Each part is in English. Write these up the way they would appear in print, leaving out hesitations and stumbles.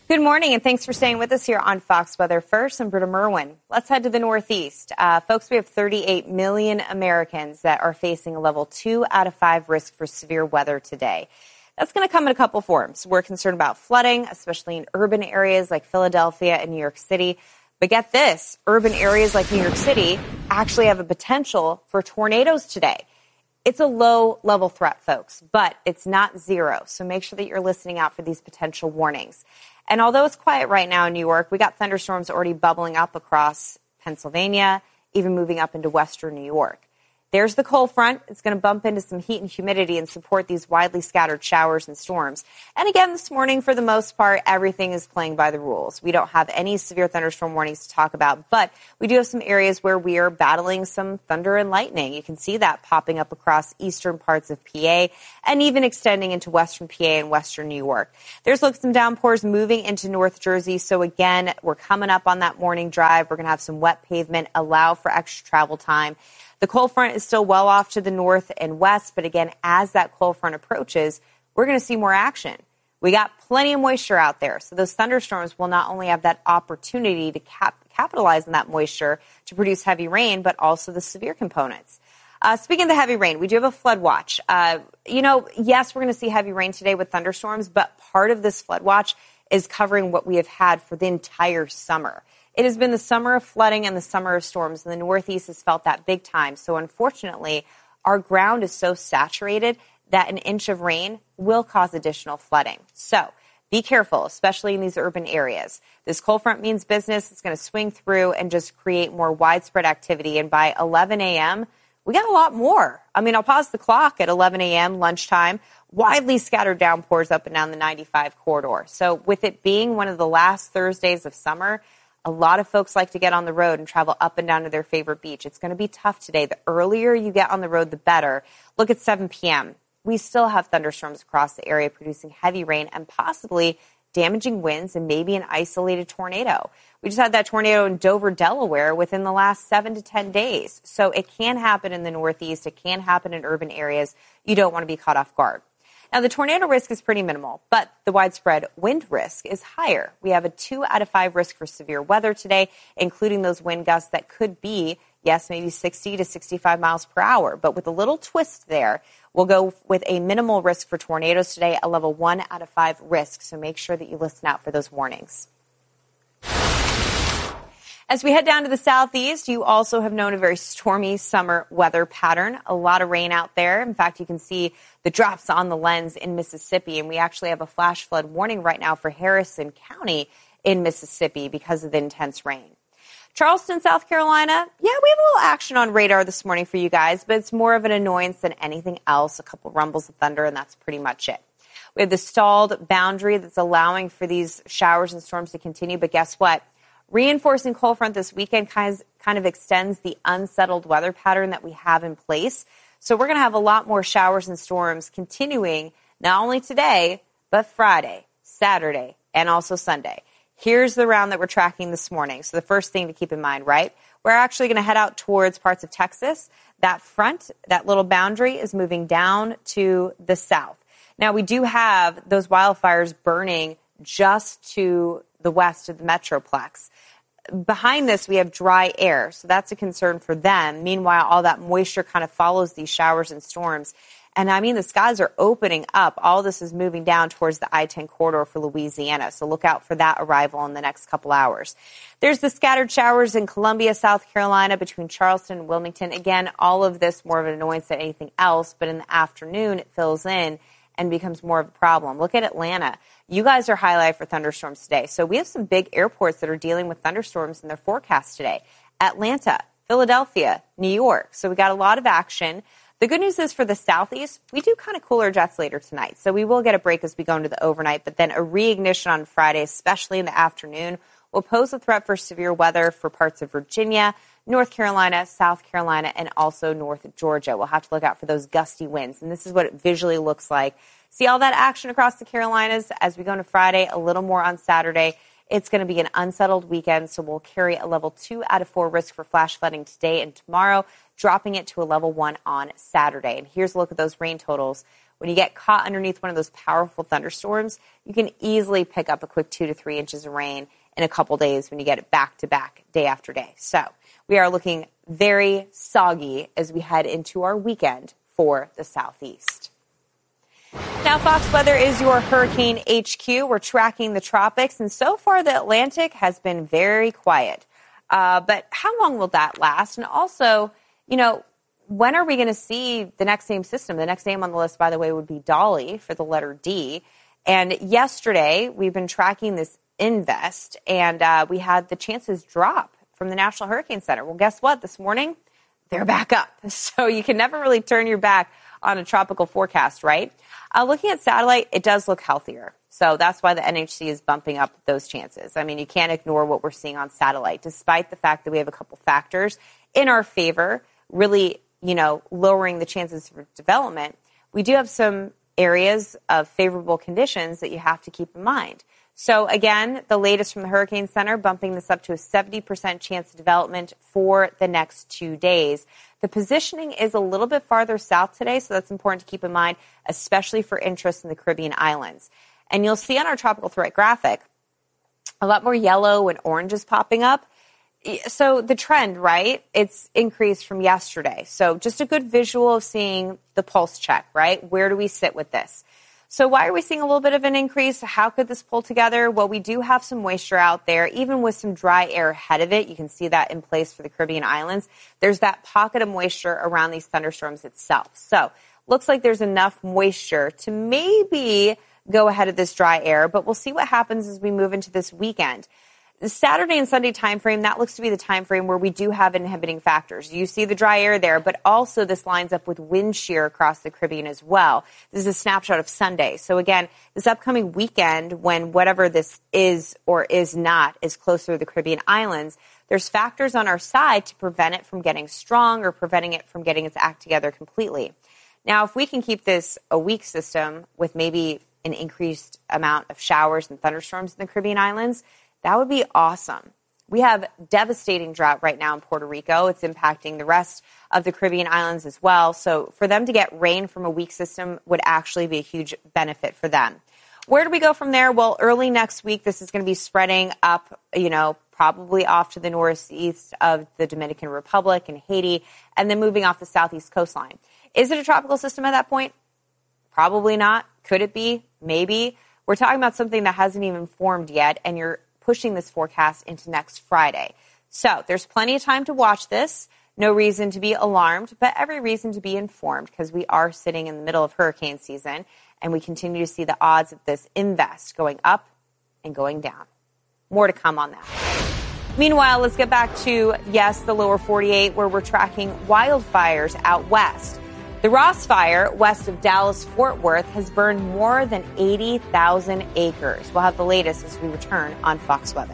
Good morning, and thanks for staying with us here on Fox Weather First. I'm Britta Merwin. Let's head to the Northeast. Folks, we have 38 million Americans that are facing a level 2 out of 5 risk for severe weather today. That's going to come in a couple forms. We're concerned about flooding, especially in urban areas like Philadelphia and New York City. But get this, urban areas like New York City actually have a potential for tornadoes today. It's a low-level threat, folks, but it's not zero. So make sure that you're listening out for these potential warnings. And although it's quiet right now in New York, we got thunderstorms already bubbling up across Pennsylvania, even moving up into western New York. There's the cold front. It's going to bump into some heat and humidity and support these widely scattered showers and storms. And again, this morning, for the most part, everything is playing by the rules. We don't have any severe thunderstorm warnings to talk about, but we do have some areas where we are battling some thunder and lightning. You can see that popping up across eastern parts of PA and even extending into western PA and western New York. There's some downpours moving into North Jersey. So again, we're coming up on that morning drive. We're going to have some wet pavement, allow for extra travel time. The cold front is still well off to the north and west, but again, as that cold front approaches, we're going to see more action. We got plenty of moisture out there, so those thunderstorms will not only have that opportunity to capitalize on that moisture to produce heavy rain, but also the severe components. Speaking of the heavy rain, we do have a flood watch. Yes, we're going to see heavy rain today with thunderstorms, but part of this flood watch is covering what we have had for the entire summer. It has been the summer of flooding and the summer of storms, and the Northeast has felt that big time. So unfortunately, our ground is so saturated that an inch of rain will cause additional flooding. So be careful, especially in these urban areas. This cold front means business. It's going to swing through and just create more widespread activity. And by 11 a.m., we got a lot more. I'll pause the clock at 11 a.m., lunchtime, widely scattered downpours up and down the 95 corridor. So with it being one of the last Thursdays of summer, a lot of folks like to get on the road and travel up and down to their favorite beach. It's going to be tough today. The earlier you get on the road, the better. Look at 7 p.m. We still have thunderstorms across the area producing heavy rain and possibly damaging winds and maybe an isolated tornado. We just had that tornado in Dover, Delaware within the last 7 to 10 days. So it can happen in the Northeast. It can happen in urban areas. You don't want to be caught off guard. Now, the tornado risk is pretty minimal, but the widespread wind risk is higher. We have a 2 out of 5 risk for severe weather today, including those wind gusts that could be, yes, maybe 60 to 65 miles per hour. But with a little twist there, we'll go with a minimal risk for tornadoes today, a level 1 out of 5 risk. So make sure that you listen out for those warnings. As we head down to the southeast, you also have known a very stormy summer weather pattern. A lot of rain out there. In fact, you can see the drops on the lens in Mississippi, and we actually have a flash flood warning right now for Harrison County in Mississippi because of the intense rain. Charleston, South Carolina, we have a little action on radar this morning for you guys, but it's more of an annoyance than anything else. A couple rumbles of thunder, and that's pretty much it. We have the stalled boundary that's allowing for these showers and storms to continue, but guess what? Reinforcing cold front this weekend kind of extends the unsettled weather pattern that we have in place. So we're going to have a lot more showers and storms continuing not only today, but Friday, Saturday, and also Sunday. Here's the round that we're tracking this morning. So the first thing to keep in mind, right? We're actually going to head out towards parts of Texas. That front, that little boundary is moving down to the south. Now, we do have those wildfires burning just to the west of the Metroplex. Behind this, we have dry air, so that's a concern for them. Meanwhile, all that moisture kind of follows these showers and storms. And the skies are opening up. All this is moving down towards the I-10 corridor for Louisiana, so look out for that arrival in the next couple hours. There's the scattered showers in Columbia, South Carolina, between Charleston and Wilmington. Again, all of this more of an annoyance than anything else, but in the afternoon, it fills in and becomes more of a problem. Look at Atlanta. You guys are highlighted for thunderstorms today. So we have some big airports that are dealing with thunderstorms in their forecast today. Atlanta, Philadelphia, New York. So we got a lot of action. The good news is for the southeast, we do kind of cooler jets later tonight. So we will get a break as we go into the overnight, but then a reignition on Friday, especially in the afternoon, will pose a threat for severe weather for parts of Virginia, North Carolina, South Carolina, and also North Georgia. We'll have to look out for those gusty winds. And this is what it visually looks like. See all that action across the Carolinas as we go into Friday, a little more on Saturday. It's going to be an unsettled weekend, so we'll carry a level 2 out of 4 risk for flash flooding today and tomorrow, dropping it to a level 1 on Saturday. And here's a look at those rain totals. when you get caught underneath one of those powerful thunderstorms, you can easily pick up a quick 2 to 3 inches of rain in a couple days when you get it back to back, day after day. So we are looking very soggy as we head into our weekend for the Southeast. Now, Fox Weather is your hurricane HQ. We're tracking the tropics, and so far the Atlantic has been very quiet. But how long will that last? And also, when are we going to see the next name system? The next name on the list, by the way, would be Dolly for the letter D. And yesterday, we've been tracking this Invest, and we had the chances drop from the National Hurricane Center. Well, guess what? This morning, they're back up. So you can never really turn your back on a tropical forecast, right? Looking at satellite, it does look healthier. So that's why the NHC is bumping up those chances. I mean, you can't ignore what we're seeing on satellite, despite the fact that we have a couple factors in our favor, really, lowering the chances for development. We do have some areas of favorable conditions that you have to keep in mind. So again, the latest from the Hurricane Center, bumping this up to a 70% chance of development for the next 2 days. The positioning is a little bit farther south today, so that's important to keep in mind, especially for interest in the Caribbean islands. And you'll see on our tropical threat graphic, a lot more yellow and oranges popping up. So the trend, right, it's increased from yesterday. So just a good visual of seeing the pulse check, right? Where do we sit with this? So why are we seeing a little bit of an increase? How could this pull together? Well, we do have some moisture out there, even with some dry air ahead of it. You can see that in place for the Caribbean islands. There's that pocket of moisture around these thunderstorms itself. So looks like there's enough moisture to maybe go ahead of this dry air, but we'll see what happens as we move into this weekend. The Saturday and Sunday timeframe, that looks to be the timeframe where we do have inhibiting factors. You see the dry air there, but also this lines up with wind shear across the Caribbean as well. This is a snapshot of Sunday. So again, this upcoming weekend, when whatever this is or is not is closer to the Caribbean islands, there's factors on our side to prevent it from getting strong or preventing it from getting its act together completely. Now, if we can keep this a weak system with maybe an increased amount of showers and thunderstorms in the Caribbean islands, that would be awesome. We have devastating drought right now in Puerto Rico. It's impacting the rest of the Caribbean islands as well. So for them to get rain from a weak system would actually be a huge benefit for them. Where do we go from there? Well, early next week, this is going to be spreading up, probably off to the northeast of the Dominican Republic and Haiti, and then moving off the southeast coastline. Is it a tropical system at that point? Probably not. Could it be? Maybe. We're talking about something that hasn't even formed yet, and you're pushing this forecast into next Friday. So there's plenty of time to watch this. No reason to be alarmed, but every reason to be informed, because we are sitting in the middle of hurricane season, and we continue to see the odds of this invest going up and going down. More to come on that. Meanwhile, let's get back to, the lower 48, where we're tracking wildfires out west. The Ross Fire, west of Dallas-Fort Worth, has burned more than 80,000 acres. We'll have the latest as we return on Fox Weather.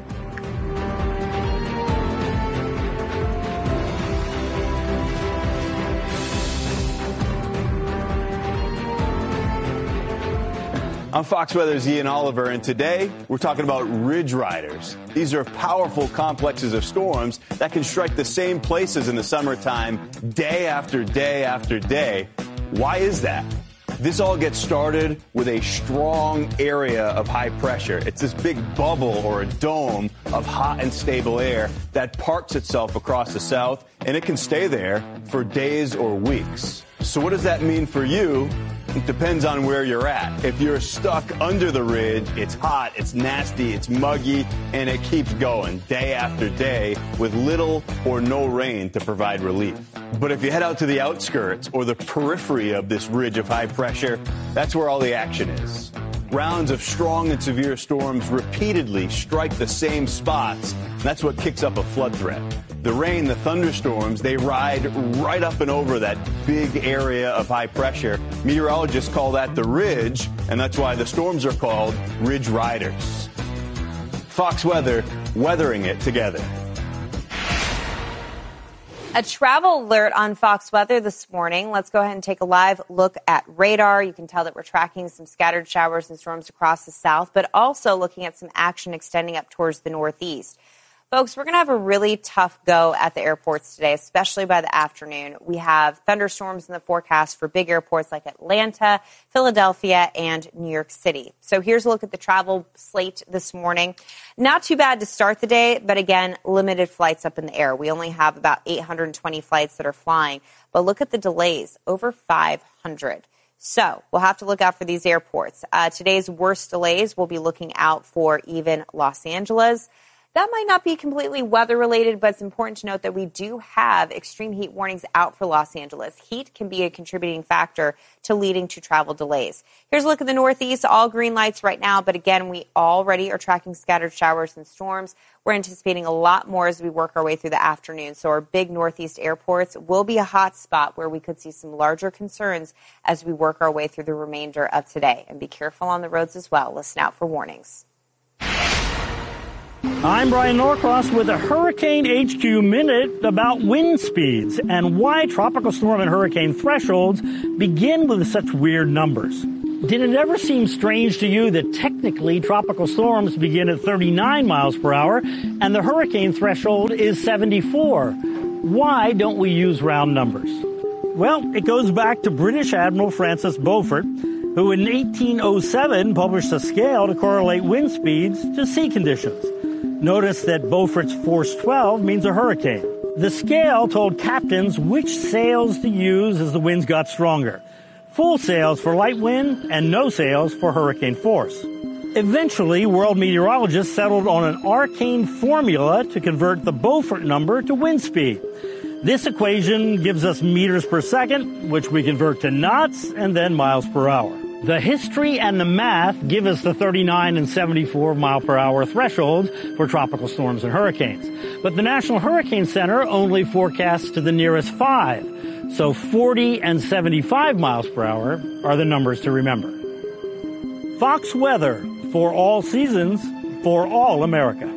I'm Fox Weather's Ian Oliver, and today we're talking about ridge riders. These are powerful complexes of storms that can strike the same places in the summertime day after day after day. Why is that? This all gets started with a strong area of high pressure. It's this big bubble or a dome of hot and stable air that parks itself across the south, and it can stay there for days or weeks. So what does that mean for you? It depends on where you're at. If you're stuck under the ridge, it's hot, it's nasty, it's muggy, and it keeps going day after day with little or no rain to provide relief. But if you head out to the outskirts or the periphery of this ridge of high pressure, that's where all the action is. Rounds of strong and severe storms repeatedly strike the same spots. That's what kicks up a flood threat. The rain, the thunderstorms, they ride right up and over that big area of high pressure. Meteorologists call that the ridge, and that's why the storms are called ridge riders. Fox Weather, weathering it together. A travel alert on Fox Weather this morning. Let's go ahead and take a live look at radar. You can tell that we're tracking some scattered showers and storms across the south, but also looking at some action extending up towards the northeast. Folks, we're going to have a really tough go at the airports today, especially by the afternoon. We have thunderstorms in the forecast for big airports like Atlanta, Philadelphia, and New York City. So here's a look at the travel slate this morning. Not too bad to start the day, but again, limited flights up in the air. We only have about 820 flights that are flying, but look at the delays, over 500. So we'll have to look out for these airports. Today's worst delays, we'll be looking out for even Los Angeles. That might not be completely weather-related, but it's important to note that we do have extreme heat warnings out for Los Angeles. Heat can be a contributing factor to leading to travel delays. Here's a look at the Northeast, all green lights right now, but again, we already are tracking scattered showers and storms. We're anticipating a lot more as we work our way through the afternoon, so our big Northeast airports will be a hot spot where we could see some larger concerns as we work our way through the remainder of today. And be careful on the roads as well. Listen out for warnings. I'm Brian Norcross with a Hurricane HQ Minute about wind speeds and why tropical storm and hurricane thresholds begin with such weird numbers. Did it ever seem strange to you that technically tropical storms begin at 39 miles per hour and the hurricane threshold is 74? Why don't we use round numbers? Well, it goes back to British Admiral Francis Beaufort, who in 1807 published a scale to correlate wind speeds to sea conditions. Notice that Beaufort's Force 12 means a hurricane. The scale told captains which sails to use as the winds got stronger. Full sails for light wind and no sails for hurricane force. Eventually, world meteorologists settled on an arcane formula to convert the Beaufort number to wind speed. This equation gives us meters per second, which we convert to knots and then miles per hour. The history and the math give us the 39 and 74 mile per hour thresholds for tropical storms and hurricanes. But the National Hurricane Center only forecasts to the nearest 5. So 40 and 75 miles per hour are the numbers to remember. Fox weather for all seasons, for all America.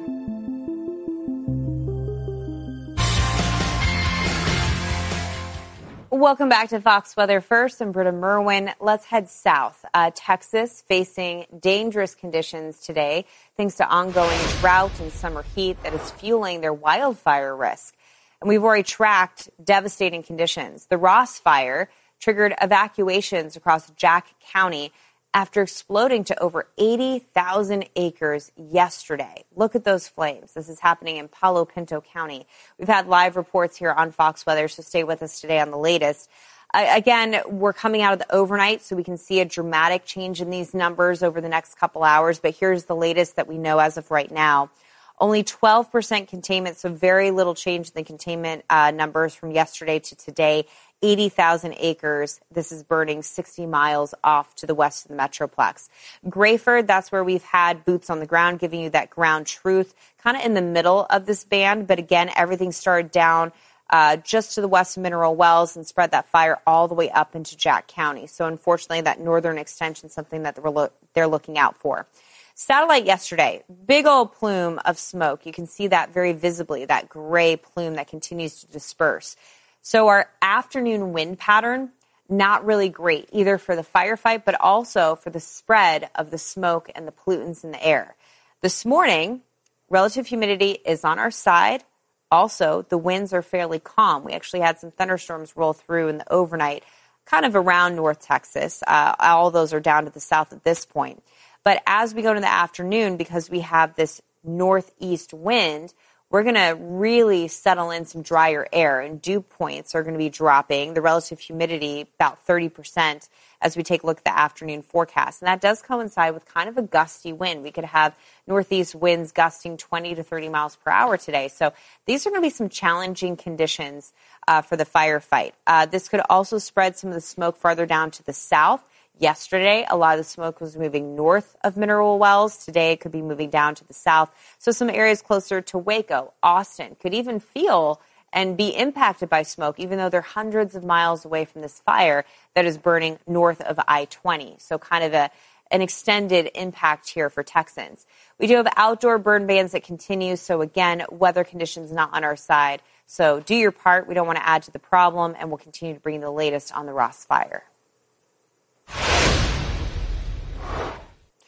Welcome back to Fox Weather First. I'm Britta Merwin. Let's head south. Texas facing dangerous conditions today thanks to ongoing drought and summer heat that is fueling their wildfire risk. And we've already tracked devastating conditions. The Ross Fire triggered evacuations across Jack County after exploding to over 80,000 acres yesterday. Look at those flames. This is happening in Palo Pinto County. We've had live reports here on Fox Weather, so stay with us today on the latest. Again, we're coming out of the overnight, so we can see a dramatic change in these numbers over the next couple hours. But here's the latest that we know as of right now. Only 12% containment, so very little change in the containment numbers from yesterday to today. 80,000 acres. This is burning 60 miles off to the west of the Metroplex. Grayford, that's where we've had boots on the ground, giving you that ground truth, kind of in the middle of this band. But again, everything started down just to the west of Mineral Wells and spread that fire all the way up into Jack County. So unfortunately, that northern extension is something that they're looking out for. Satellite yesterday, big old plume of smoke. You can see that very visibly, that gray plume that continues to disperse. So our afternoon wind pattern, not really great, either for the firefight, but also for the spread of the smoke and the pollutants in the air. This morning, relative humidity is on our side. Also, the winds are fairly calm. We actually had some thunderstorms roll through in the overnight, kind of around North Texas. All those are down to the south at this point. But as we go into the afternoon, because we have this northeast wind, we're going to really settle in some drier air, and dew points are going to be dropping. The relative humidity about 30% as we take a look at the afternoon forecast. And that does coincide with kind of a gusty wind. We could have northeast winds gusting 20 to 30 miles per hour today. So these are going to be some challenging conditions for the firefight. This could also spread some of the smoke farther down to the south. Yesterday, a lot of the smoke was moving north of Mineral Wells. Today, it could be moving down to the south. So some areas closer to Waco, Austin, could even feel and be impacted by smoke, even though they're hundreds of miles away from this fire that is burning north of I-20. So kind of an extended impact here for Texans. We do have outdoor burn bans that continue. So again, weather conditions not on our side. So do your part. We don't want to add to the problem, and we'll continue to bring you the latest on the Ross Fire.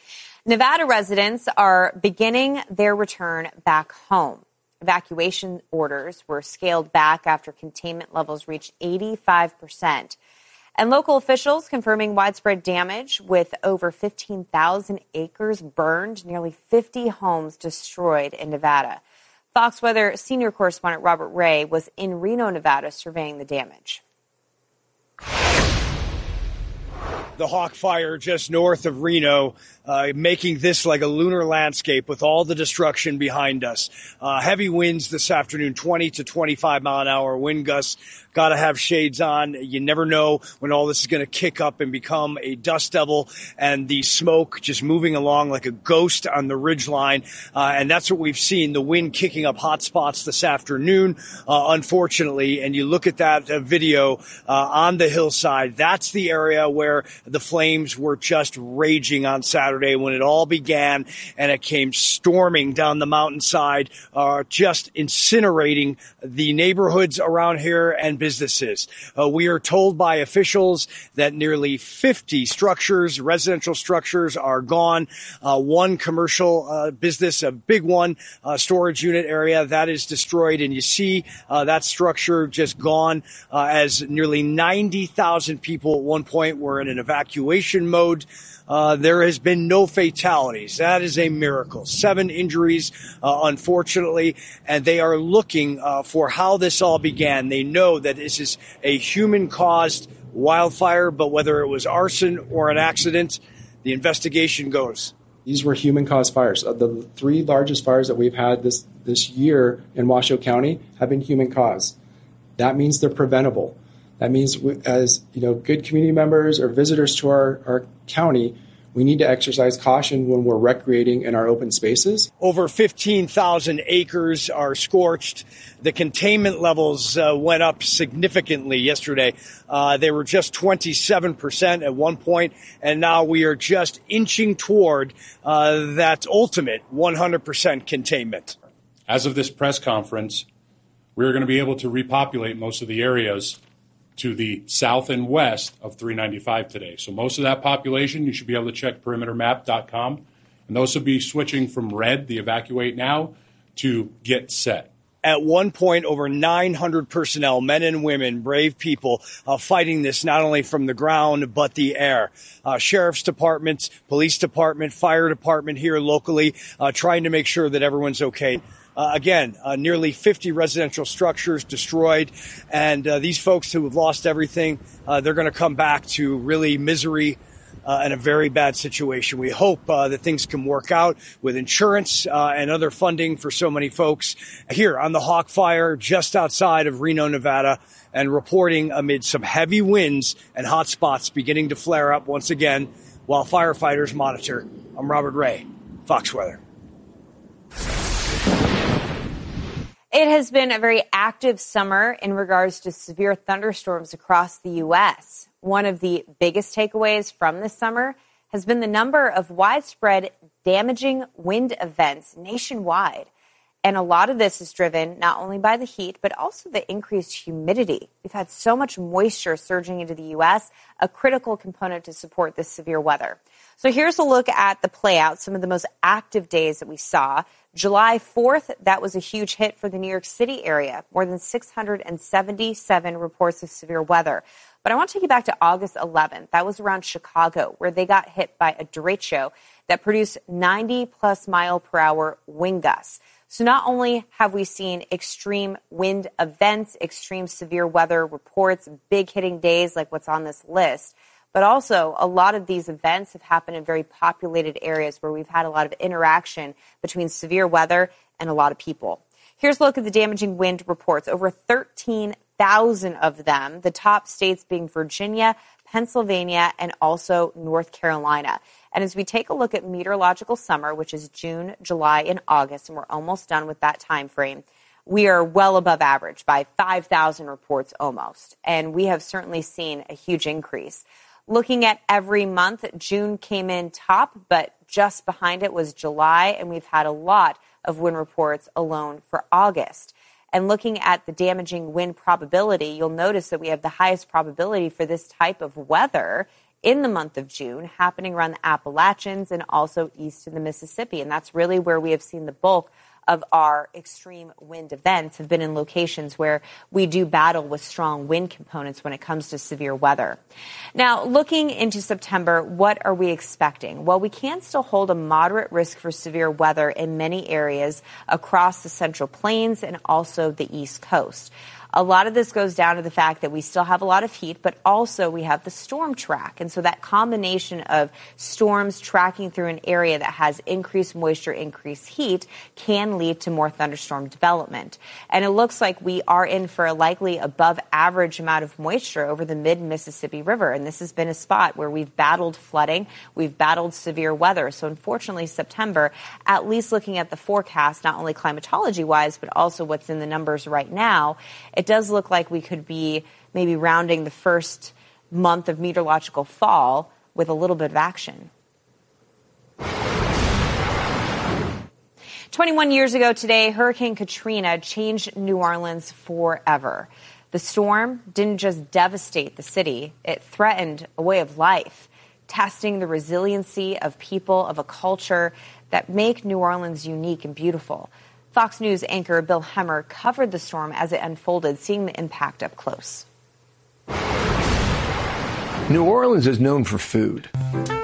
Nevada residents are beginning their return back home. Evacuation orders were scaled back after containment levels reached 85%. And local officials confirming widespread damage with over 15,000 acres burned, nearly 50 homes destroyed in Nevada. Fox Weather senior correspondent Robert Ray was in Reno, Nevada, surveying the damage. The Hawk Fire just north of Reno, making this like a lunar landscape with all the destruction behind us. Heavy winds this afternoon, 20 to 25 mile an hour wind gusts. Got to have shades on. You never know when all this is going to kick up and become a dust devil, and the smoke just moving along like a ghost on the ridgeline. And that's what we've seen, the wind kicking up hot spots this afternoon, unfortunately. And you look at that video on the hillside, that's the area where the flames were just raging on Saturday when it all began, and it came storming down the mountainside, just incinerating the neighborhoods around here and businesses. We are told by officials that nearly 50 structures, residential structures, are gone. One commercial business, a big one, storage unit area, that is destroyed. And you see that structure just gone as nearly 90,000 people at one point were in an evacuation mode. There has been no fatalities. That is a miracle. 7 injuries, unfortunately, and they are looking for how this all began. They know that this is a human-caused wildfire, but whether it was arson or an accident, the investigation goes. These were human-caused fires. The 3 largest fires that we've had this year in Washoe County have been human-caused. That means they're preventable. That means, as good community members or visitors to our county, we need to exercise caution when we're recreating in our open spaces. Over 15,000 acres are scorched. The containment levels went up significantly yesterday. They were just 27% at one point, and now we are just inching toward that ultimate 100% containment. As of this press conference, we're going to be able to repopulate most of the areas to the south and west of 395 today. So most of that population, you should be able to check perimetermap.com. And those will be switching from red, the evacuate now, to get set. At one point, over 900 personnel, men and women, brave people, fighting this not only from the ground, but the air. Sheriff's departments, police department, fire department here locally, trying to make sure that everyone's okay. Again, nearly 50 residential structures destroyed, and these folks who have lost everything, they're going to come back to really misery and a very bad situation. We hope that things can work out with insurance and other funding for so many folks. Here on the Hawk Fire, just outside of Reno, Nevada, and reporting amid some heavy winds and hot spots beginning to flare up once again while firefighters monitor. I'm Robert Ray, Fox Weather. It has been a very active summer in regards to severe thunderstorms across the U.S. One of the biggest takeaways from this summer has been the number of widespread damaging wind events nationwide. And a lot of this is driven not only by the heat, but also the increased humidity. We've had so much moisture surging into the U.S., a critical component to support this severe weather. So here's a look at the play out, some of the most active days that we saw. July 4th, that was a huge hit for the New York City area, more than 677 reports of severe weather. But I want to take you back to August 11th. That was around Chicago, where they got hit by a derecho that produced 90-plus mile-per-hour wind gusts. So not only have we seen extreme wind events, extreme severe weather reports, big hitting days like what's on this list, but also a lot of these events have happened in very populated areas where we've had a lot of interaction between severe weather and a lot of people. Here's a look at the damaging wind reports. Over 13,000 of them, the top states being Virginia, Pennsylvania, and also North Carolina. And as we take a look at meteorological summer, which is June, July, and August, and we're almost done with that time frame, we are well above average by 5,000 reports almost. And we have certainly seen a huge increase. Looking at every month, June came in top, but just behind it was July, and we've had a lot of wind reports alone for August. And looking at the damaging wind probability, you'll notice that we have the highest probability for this type of weather in the month of June, happening around the Appalachians and also east of the Mississippi. And that's really where we have seen the bulk of our extreme wind events have been in locations where we do battle with strong wind components when it comes to severe weather. Now, looking into September, what are we expecting? Well, we can still hold a moderate risk for severe weather in many areas across the Central Plains and also the East Coast. A lot of this goes down to the fact that we still have a lot of heat, but also we have the storm track. And so that combination of storms tracking through an area that has increased moisture, increased heat can lead to more thunderstorm development. And it looks like we are in for a likely above average amount of moisture over the mid-Mississippi River. And this has been a spot where we've battled flooding, we've battled severe weather. So unfortunately, September, at least looking at the forecast, not only climatology-wise, but also what's in the numbers right now, it does look like we could be maybe rounding the first month of meteorological fall with a little bit of action. 21 years ago today, Hurricane Katrina changed New Orleans forever. The storm didn't just devastate the city, it threatened a way of life, testing the resiliency of people, of a culture that make New Orleans unique and beautiful. Fox News anchor Bill Hemmer covered the storm as it unfolded, seeing the impact up close. New Orleans is known for food.